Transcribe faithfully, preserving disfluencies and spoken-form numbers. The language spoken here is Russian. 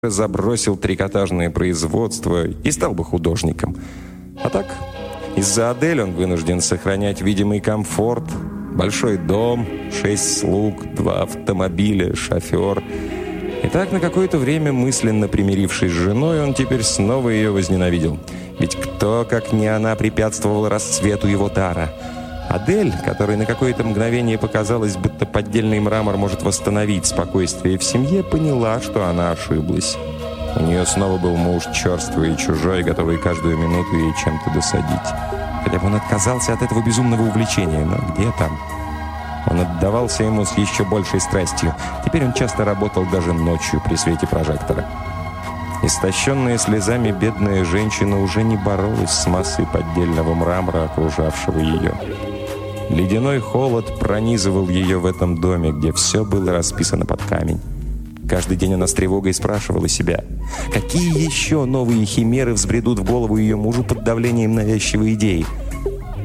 забросил трикотажное производство и стал бы художником. А так, из-за Адель он вынужден сохранять видимый комфорт, большой дом, шесть слуг, два автомобиля, шофер. И так на какое-то время, мысленно примирившись с женой, он теперь снова ее возненавидел. Ведь кто, как не она, препятствовал расцвету его дара? Адель, которой на какое-то мгновение показалось, будто поддельный мрамор может восстановить спокойствие в семье, поняла, что она ошиблась. У нее снова был муж черствый и чужой, готовый каждую минуту ей чем-то досадить. Хотя бы он отказался от этого безумного увлечения, но где там? Он отдавался ему с еще большей страстью. Теперь он часто работал даже ночью при свете прожектора. Истощенная слезами бедная женщина уже не боролась с массой поддельного мрамора, окружавшего ее. Ледяной холод пронизывал ее в этом доме, где все было расписано под камень. Каждый день она с тревогой спрашивала себя, какие еще новые химеры взбредут в голову ее мужу под давлением навязчивой идеи.